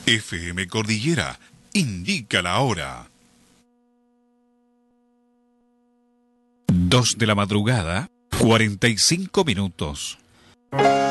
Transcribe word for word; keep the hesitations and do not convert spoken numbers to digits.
F M Cordillera indica la hora. Dos de la madrugada, cuarenta y cinco minutos.